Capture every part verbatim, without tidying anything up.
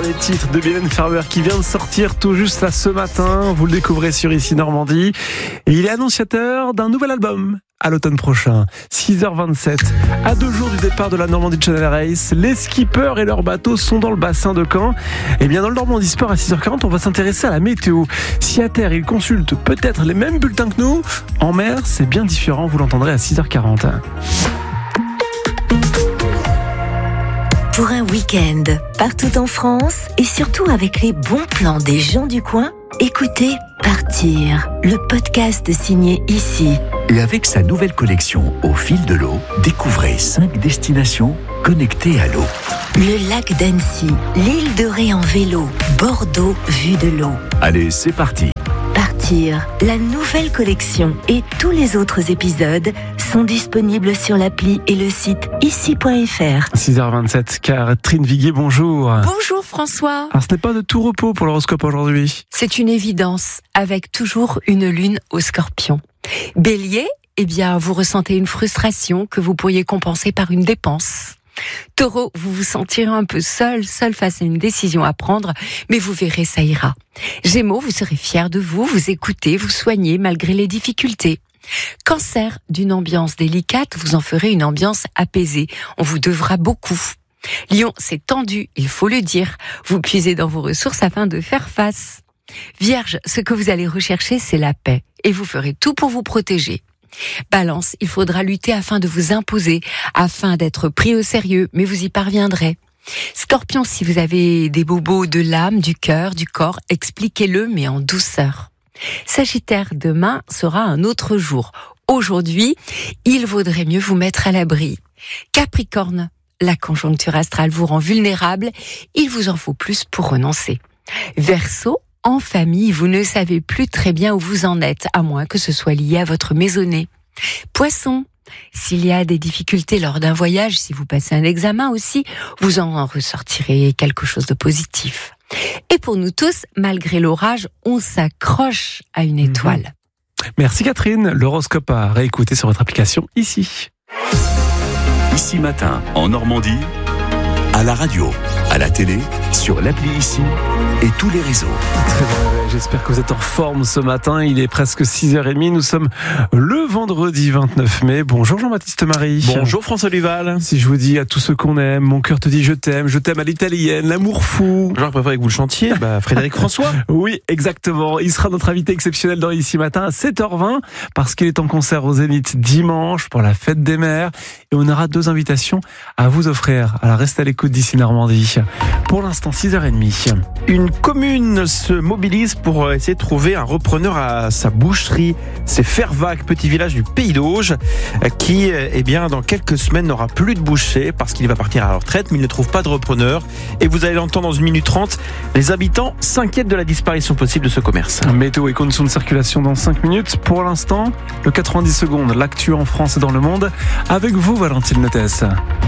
dernier titre de Mylène Farmer qui vient de sortir tout juste là ce matin. Vous le découvrez sur Ici Normandie. Et il est annonciateur d'un nouvel album à l'automne prochain. six heures vingt-sept. À deux jours du départ de la Normandie Channel Race, les skippers et leurs bateaux sont dans le bassin de Caen. Et bien dans le Normandie Sport à six heures quarante, on va s'intéresser à la météo. Si à terre, ils consultent peut-être les mêmes bulletins que nous, en mer, c'est bien différent. Vous l'entendrez à six heures quarante. Pour un week-end, partout en France et surtout avec les bons plans des gens du coin, écoutez Partir, le podcast signé Ici. Et avec sa nouvelle collection Au fil de l'eau, découvrez cinq destinations connectées à l'eau. Le lac d'Annecy, l'île de Ré en vélo, Bordeaux vue de l'eau. Allez, c'est parti. Partir, la nouvelle collection et tous les autres épisodes sont disponibles sur l'appli et le site ici point f r. six heures vingt-sept, Catherine Viguier, bonjour. Bonjour François. Alors ce n'est pas de tout repos pour l'horoscope aujourd'hui. C'est une évidence, avec toujours une lune au Scorpion. Bélier, eh bien vous ressentez une frustration que vous pourriez compenser par une dépense. Taureau, vous vous sentirez un peu seul, seul face à une décision à prendre, mais vous verrez, ça ira. Gémeaux, vous serez fiers de vous, vous écoutez, vous soignez malgré les difficultés. Cancer, d'une ambiance délicate, vous en ferez une ambiance apaisée. On vous devra beaucoup. Lion, c'est tendu, il faut le dire. Vous puisez dans vos ressources afin de faire face. Vierge, ce que vous allez rechercher, c'est la paix, et vous ferez tout pour vous protéger. Balance, il faudra lutter afin de vous imposer, afin d'être pris au sérieux, mais vous y parviendrez. Scorpion, si vous avez des bobos de l'âme, du cœur, du corps, expliquez-le, mais en douceur. Sagittaire, demain sera un autre jour. Aujourd'hui, il vaudrait mieux vous mettre à l'abri. Capricorne, la conjoncture astrale vous rend vulnérable, il vous en faut plus pour renoncer. Verseau, en famille, vous ne savez plus très bien où vous en êtes, à moins que ce soit lié à votre maisonnée. Poisson, s'il y a des difficultés lors d'un voyage, si vous passez un examen aussi, vous en ressortirez quelque chose de positif. Et pour nous tous, malgré l'orage, on s'accroche à une étoile. Merci Catherine. L'horoscope à réécouter sur votre application Ici. Ici Matin, en Normandie, à la radio, à la télé, sur l'appli Ici et tous les réseaux. Très bien, j'espère que vous êtes en forme ce matin. Il est presque six heures trente. Nous sommes le vendredi vingt-neuf mai. Bonjour Jean-Baptiste Marie. Bonjour François Duval. Si je vous dis à tous ceux qu'on aime, mon cœur te dit je t'aime, je t'aime à l'italienne, l'amour fou. J'aurais préféré que vous le chantiez, bah, Frédéric François. Oui, exactement. Il sera notre invité exceptionnel dans Ici Matin à sept heures vingt parce qu'il est en concert au Zénith dimanche pour la fête des mères. Et on aura deux invitations à vous offrir. Alors restez à l'écoute d'Ici Normandie. Pour l'instant, six heures trente. Une commune se mobilise pour essayer de trouver un repreneur à sa boucherie. C'est Fervaques, petit village du Pays d'Auge, qui, eh bien, dans quelques semaines n'aura plus de boucher parce qu'il va partir à la retraite, mais il ne trouve pas de repreneur. Et vous allez l'entendre dans une minute trente. Les habitants s'inquiètent de la disparition possible de ce commerce. Météo et conditions de circulation dans cinq minutes. Pour l'instant, le quatre-vingt-dix secondes, l'actu en France et dans le monde. Avec vous, Valentine Lettès.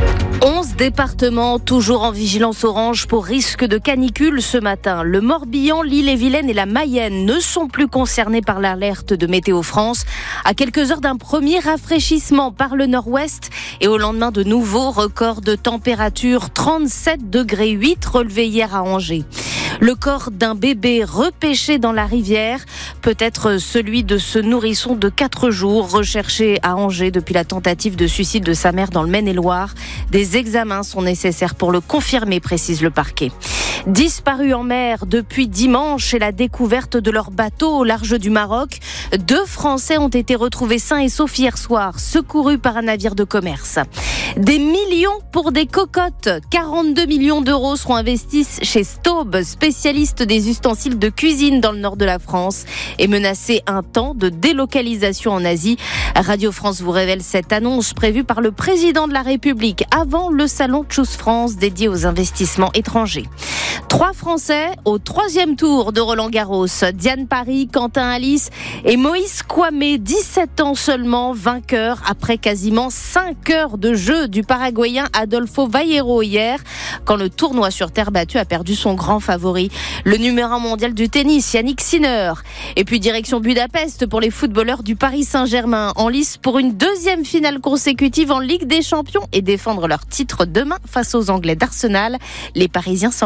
onze départements toujours en vigilance orange pour risque de canicule ce matin. Le Morbihan, l'Ille-et-Vilaine et la Mayenne ne sont plus concernés par l'alerte de Météo France. À quelques heures d'un premier rafraîchissement par le nord-ouest et au lendemain de nouveaux records de température, trente-sept degrés huit relevés hier à Angers. Le corps d'un bébé repêché dans la rivière, peut-être celui de ce nourrisson de quatre jours recherché à Angers depuis la tentative de suicide de sa mère dans le Maine-et-Loire. Des examens sont nécessaires pour le confirmer, précise le parquet. Disparus en mer depuis dimanche et la découverte de leur bateau au large du Maroc, deux Français ont été retrouvés sains et saufs hier soir, secourus par un navire de commerce. Des millions pour des cocottes. quarante-deux millions d'euros seront investis chez Staub, spécialiste des ustensiles de cuisine dans le nord de la France, et menacé un temps de délocalisation en Asie. Radio France vous révèle cette annonce prévue par le président de la République avant le salon Choose France dédié aux investissements étrangers. Trois Français au troisième tour de Roland-Garros. Diane Paris, Quentin Alice et Moïse Kouamé, dix-sept ans seulement, vainqueur après quasiment cinq heures de jeu du Paraguayen Adolfo Vaillero hier, quand le tournoi sur terre battue a perdu son grand favori, le numéro un mondial du tennis, Yannick Sinner. Et puis direction Budapest pour les footballeurs du Paris Saint-Germain, en lice pour une deuxième finale consécutive en Ligue des Champions et défendre leur titre demain face aux Anglais d'Arsenal. Les Parisiens s'envolent pour la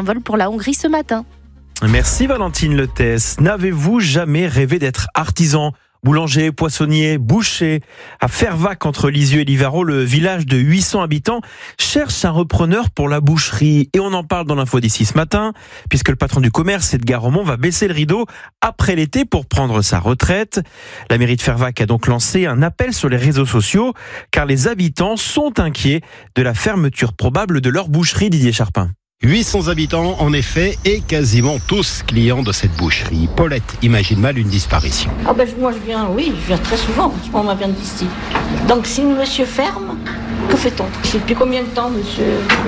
la Hongrie ce matin. Merci Valentine Lethès. N'avez-vous jamais rêvé d'être artisan ? Boulanger, poissonnier, boucher. À Fervaques, entre Lisieux et Livarot, le village de huit cents habitants cherche un repreneur pour la boucherie. Et on en parle dans l'info d'ici ce matin, puisque le patron du commerce, Edgar Romont, va baisser le rideau après l'été pour prendre sa retraite. La mairie de Fervaques a donc lancé un appel sur les réseaux sociaux, car les habitants sont inquiets de la fermeture probable de leur boucherie, Didier Charpin. huit cents habitants, en effet, et quasiment tous clients de cette boucherie. Paulette imagine mal une disparition. Ah ben moi je viens, oui, je viens très souvent, je prends ma viande d'ici. Donc si monsieur ferme, que fait-on ? Je sais depuis combien de temps, monsieur ?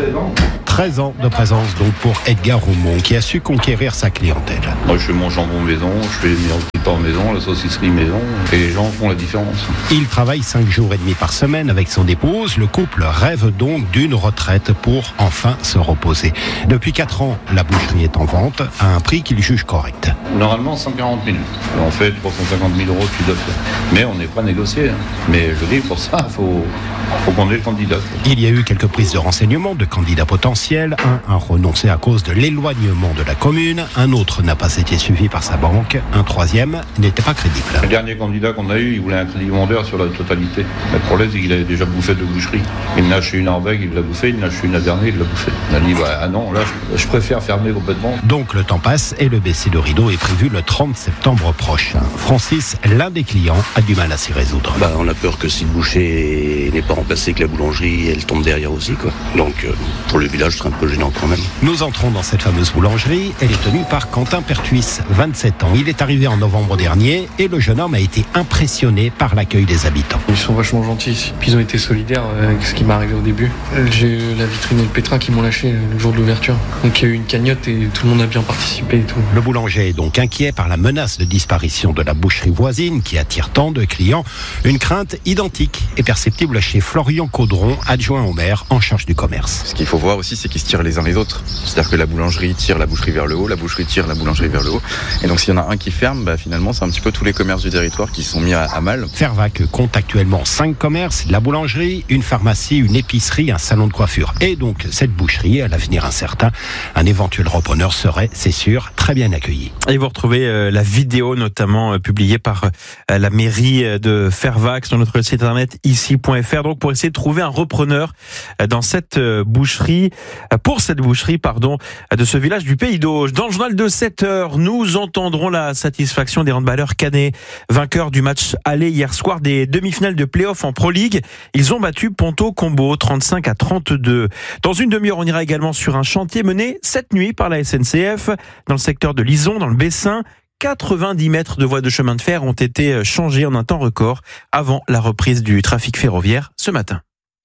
treize ans de présence donc pour Edgar Romont, qui a su conquérir sa clientèle. Moi je fais mon jambon maison, je fais les meilleurs pains maison, la saucisserie maison, et les gens font la différence. Il travaille cinq jours et demi par semaine avec son épouse. Le couple rêve donc d'une retraite pour enfin se reposer. Depuis quatre ans, la boucherie est en vente à un prix qu'il juge correct. Normalement cent quarante mille. On fait trois cent cinquante mille euros de chiffre d'affaires. Mais on n'est pas négocié. Hein. Mais je dis, pour ça, il faut, faut qu'on ait le candidat. Il y a eu quelques prises de renseignements de candidats potentiels. Un a renoncé à cause de l'éloignement de la commune. Un autre n'a pas été suivi par sa banque. Un troisième n'était pas crédible. Le dernier candidat qu'on a eu, il voulait un crédit vendeur sur la totalité. Mais le problème, c'est qu'il avait déjà bouffé de boucherie. Il n'a acheté une à Arbegue, il l'a bouffé. Il n'a acheté une à Dernier, il l'a bouffé. Il a dit, bah, ah non, là, je, je préfère fermer complètement. Donc le temps passe et le baisser de rideau est prévu le trente septembre prochain. Francis, l'un des clients, a du mal à s'y résoudre. Bah, on a peur que si le boucher n'est pas remplacé, que la boulangerie, elle tombe derrière aussi, quoi. Donc, euh, pour le village, c'est un peu gênant quand même. Nous entrons dans cette fameuse boulangerie. Elle est tenue par Quentin Pertuis, vingt-sept ans. Il est arrivé en novembre dernier et le jeune homme a été impressionné par l'accueil des habitants. Ils sont vachement gentils ici. Puis ils ont été solidaires avec ce qui m'est arrivé au début. J'ai eu la vitrine et le pétrin qui m'ont lâché le jour de l'ouverture. Donc il y a eu une cagnotte et tout le monde a bien participé et tout. Le boulanger est donc inquiet par la menace de disparition de la boucherie voisine qui attire tant de clients. Une crainte identique est perceptible chez Florian Caudron, adjoint au maire en charge du commerce. Ce qu'il faut voir aussi, c'est qu'ils se tirent les uns les autres. C'est-à-dire que la boulangerie tire la boucherie vers le haut, la boucherie tire la boulangerie vers le haut. Et donc s'il y en a un qui ferme, bah, finalement c'est un petit peu tous les commerces du territoire qui sont mis à, à mal. Fervaques compte actuellement cinq commerces, la boulangerie, une pharmacie, une épicerie, un salon de coiffure. Et donc cette boucherie, à l'avenir incertain, un éventuel repreneur serait, c'est sûr, très bien accueilli. Et vous retrouvez euh, la vidéo notamment euh, publiée par euh, la mairie de Fervaques sur notre site internet ici point f r, donc pour essayer de trouver un repreneur euh, dans cette euh, boucherie, euh, pour cette boucherie, pardon, euh, de ce village du Pays d'Auge. Dans le journal de sept heures, nous entendrons la satisfaction des handballeurs canets, vainqueurs du match aller hier soir des demi-finales de play-off en Pro League. Ils ont battu Ponto Combo trente-cinq à trente-deux. Dans une demi-heure, on ira également sur un chantier mené cette nuit par la S N C F dans le secteur de Lison, dans le Bessin. quatre-vingt-dix mètres de voies de chemin de fer ont été changés en un temps record avant la reprise du trafic ferroviaire ce matin.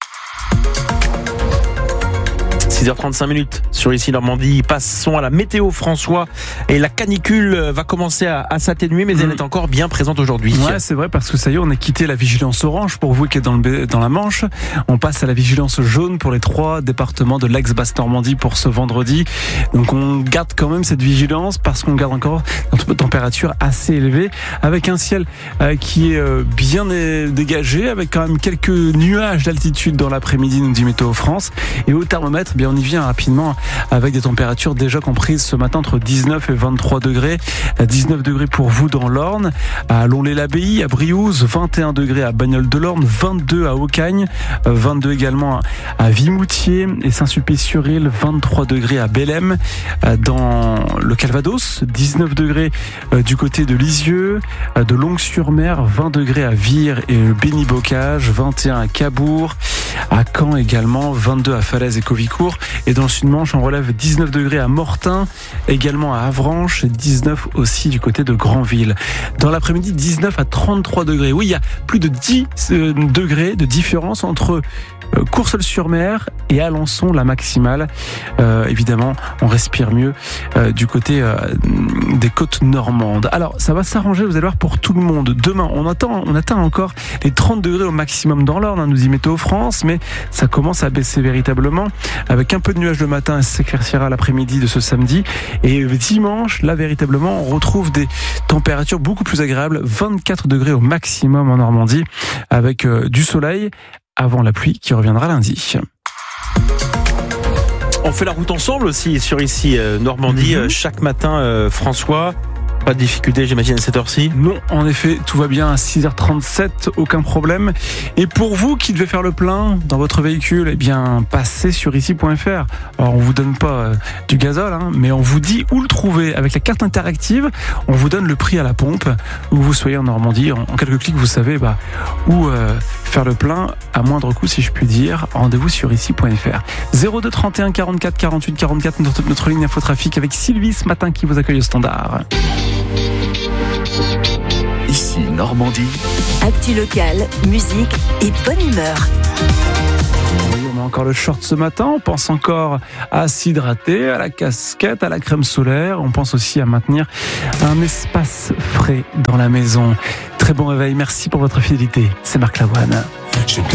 six heures trente-cinq minutes sur ici Normandie. Passons à la météo, François. Et la canicule va commencer à, à s'atténuer, mais mmh. elle est encore bien présente aujourd'hui. Ouais, c'est vrai, parce que ça y est, on a quitté la vigilance orange pour vous qui êtes dans, le, dans la Manche. On passe à la vigilance jaune pour les trois départements de l'ex-Basse Normandie pour ce vendredi. Donc on garde quand même cette vigilance parce qu'on garde encore une température assez élevée avec un ciel euh, qui est euh, bien dégagé, avec quand même quelques nuages d'altitude dans l'après-midi, nous dit Météo France. Et au thermomètre, bien on y vient rapidement avec des températures déjà comprises ce matin entre dix-neuf et vingt-trois degrés. dix-neuf degrés pour vous dans l'Orne, à Lonlay-l'Abbaye, à Briouze, vingt et un degrés à Bagnoles-de-l'Orne, vingt-deux à Aucagne, vingt-deux également à Vimoutier et Saint-Sulpice-sur-Île, vingt-trois degrés à Bellem, dans le Calvados, dix-neuf degrés du côté de Lisieux, de Longues-sur-Mer, vingt degrés à Vire et Béni-Bocage, vingt et un à Cabourg, à Caen également, vingt-deux à Falaise et Covicourt. Et dans le Sud-Manche, on relève dix-neuf degrés à Mortain, également à Avranches, dix-neuf aussi du côté de Granville. Dans l'après-midi, dix-neuf à trente-trois degrés. Oui, il y a plus de dix degrés de différence entre Courseulles-sur-Mer et Alençon, la maximale. Euh, évidemment, on respire mieux euh, du côté euh, des côtes normandes. Alors, ça va s'arranger, vous allez voir, pour tout le monde. Demain, on atteint, on atteint encore les trente degrés au maximum dans l'Orne, hein, nous dit Météo France, mais ça commence à baisser véritablement, avec un peu de nuages le matin, ça s'éclaircira l'après-midi de ce samedi. Et dimanche, là, véritablement, on retrouve des températures beaucoup plus agréables, vingt-quatre degrés au maximum en Normandie, avec euh, du soleil, avant la pluie qui reviendra lundi. On fait la route ensemble aussi sur ici euh, Normandie Mhm. euh, chaque matin, euh, François. Pas de difficulté, j'imagine, à cette heure-ci. Non, en effet, tout va bien à six heures trente-sept, aucun problème. Et pour vous qui devez faire le plein dans votre véhicule, eh bien, passez sur ici point f r. Alors, on vous donne pas euh, du gazole, hein, mais on vous dit où le trouver. Avec la carte interactive, on vous donne le prix à la pompe, où vous soyez en Normandie. En, en quelques clics, vous savez bah, où euh, faire le plein à moindre coût, si je puis dire. Rendez-vous sur ici point f r. zéro deux trente et un quarante-quatre quarante-huit quarante-quatre, notre, notre ligne infotrafic avec Sylvie ce matin qui vous accueille au standard. Ici Normandie. Actu local, musique et bonne humeur. Oui, on a encore le short ce matin, on pense encore à s'hydrater, à la casquette, à la crème solaire. On pense aussi à maintenir un espace frais dans la maison. Très bon réveil, merci pour votre fidélité. C'est Marc Lavoine.